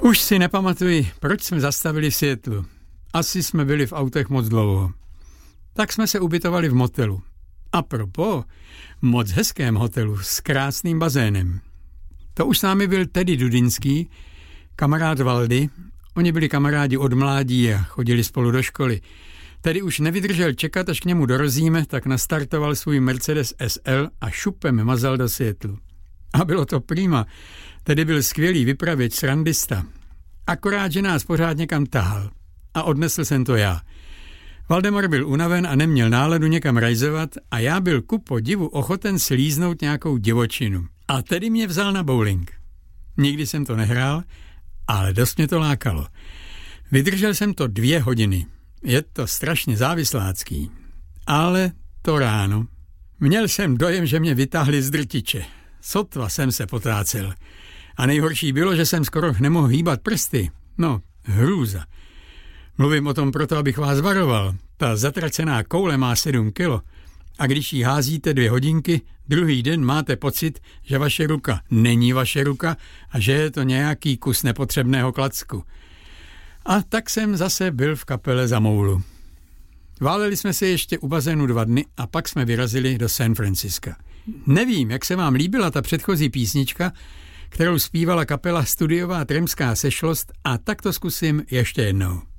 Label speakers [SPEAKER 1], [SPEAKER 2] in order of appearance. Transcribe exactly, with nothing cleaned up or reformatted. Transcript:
[SPEAKER 1] Už si nepamatuji, proč jsme zastavili v Seattlu. Asi jsme byli v autech moc dlouho. Tak jsme se ubytovali v motelu. A propos, moc hezkém hotelu s krásným bazénem. To už s námi byl Teddy Dudinský, kamarád Valdy. Oni byli kamarádi od mládí a chodili spolu do školy. Teddy už nevydržel čekat, až k němu dorazíme, tak nastartoval svůj Mercedes S L a šupem mazal do Seattlu. A bylo to prima. Teddy byl skvělý vypravěč, srandista. Akorát, že nás pořád někam tahal. A odnesl jsem to já. Valdemar byl unaven a neměl náladu někam rajzovat a já byl ku podivu ochoten slíznout nějakou divočinu. A Teddy mě vzal na bowling. Nikdy jsem to nehrál, ale dost mě to lákalo. Vydržel jsem to dvě hodiny. Je to strašně závislácký. Ale to ráno. Měl jsem dojem, že mě vytáhli z drtiče. Sotva jsem se potácel. A nejhorší bylo, že jsem skoro nemohl hýbat prsty. No, hrůza. Mluvím o tom proto, abych vás varoval. Ta zatracená koule má sedm kilo. A když jí házíte dvě hodinky, druhý den máte pocit, že vaše ruka není vaše ruka a že je to nějaký kus nepotřebného klacku. A tak jsem zase byl v kapele za moulu. Váleli jsme se ještě u bazénu dva dny a pak jsme vyrazili do San Francisca. Nevím, jak se vám líbila ta předchozí písnička, kterou zpívala kapela Studiová Tremská sešlost, a tak to zkusím ještě jednou.